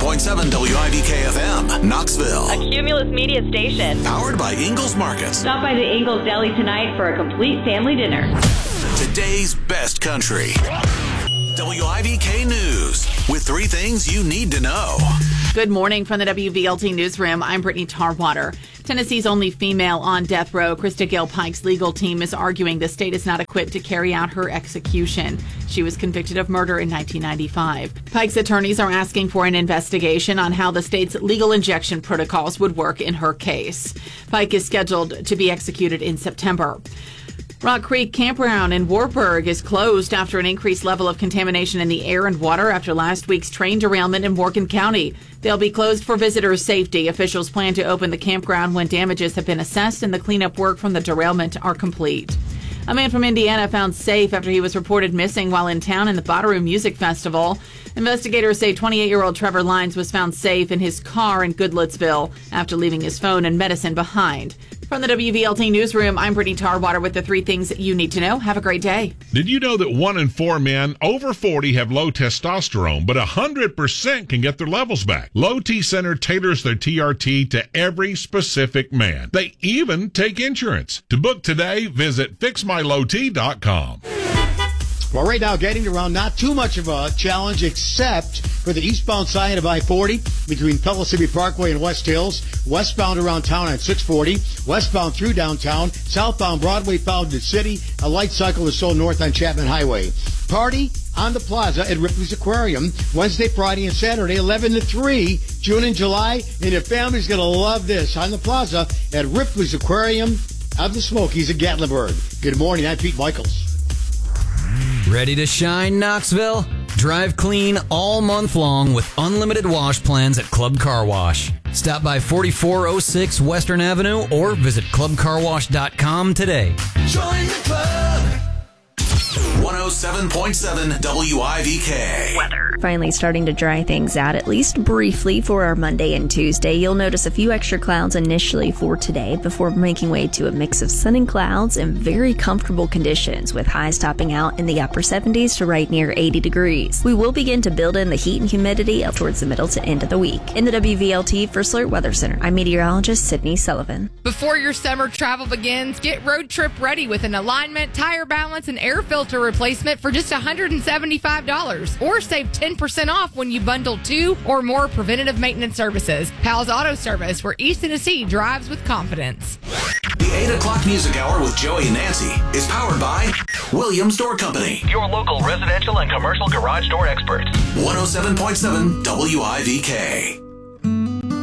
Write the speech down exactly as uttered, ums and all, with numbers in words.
point seven W I V K F M, Knoxville. A Cumulus Media station. Powered by Ingles Market. Stop by the Ingles Deli tonight for a complete family dinner. Today's best country. W I V K News with three things you need to know. Good morning from the W V L T Newsroom. I'm Brittany Tarwater. Tennessee's only female on death row, Krista Gale Pike's legal team is arguing the state is not equipped to carry out her execution. She was convicted of murder in nineteen ninety-five. Pike's attorneys are asking for an investigation on how the state's legal injection protocols would work in her case. Pike is scheduled to be executed in September. Rock Creek Campground in Wartburg is closed after an increased level of contamination in the air and water after last week's train derailment in Morgan County. They'll be closed for visitors' safety. Officials plan to open the campground when damages have been assessed and the cleanup work from the derailment are complete. A man from Indiana found safe after he was reported missing while in town in the Bonnaroo Music Festival. Investigators say twenty-eight-year-old Trevor Lyons was found safe in his car in Goodlettsville after leaving his phone and medicine behind. From the W V L T Newsroom, I'm Brittany Tarwater with the three things you need to know. Have a great day. Did you know that one in four men over forty have low testosterone, but one hundred percent can get their levels back? Low T Center tailors their T R T to every specific man. They even take insurance. To book today, visit fix my low t dot com. Well, right now, getting around, not too much of a challenge, except for the eastbound side of I forty between Pellissippi Parkway and West Hills, westbound around town at six forty, westbound through downtown, southbound Broadway found in the city, a light cycle is sold north on Chapman Highway. Party on the plaza at Ripley's Aquarium, Wednesday, Friday, and Saturday, eleven to three, June and July, and your family's going to love this. On the plaza at Ripley's Aquarium of the Smokies at Gatlinburg. Good morning, I'm Pete Michaels. Ready to shine, Knoxville? Drive clean all month long with unlimited wash plans at Club Car Wash. Stop by forty-four oh six Western Avenue or visit club car wash dot com today. Join the club. one oh seven point seven W I V K. Weather. Finally starting to dry things out, at least briefly, for our Monday and Tuesday. You'll notice a few extra clouds initially for today before making way to a mix of sun and clouds and very comfortable conditions with highs topping out in the upper seventies to right near eighty degrees. We will begin to build in the heat and humidity up towards the middle to end of the week. In the W V L T First Alert Weather Center, I'm meteorologist Sydney Sullivan. Before your summer travel begins, get road trip ready with an alignment, tire balance, and air filter replacement for just one hundred seventy-five dollars, or save ten percent off when you bundle two or more preventative maintenance services. Pal's Auto Service, where East Tennessee drives with confidence. The eight o'clock Music Hour with Joey and Nancy is powered by Williams Door Company, your local residential and commercial garage door experts. one oh seven point seven W I V K.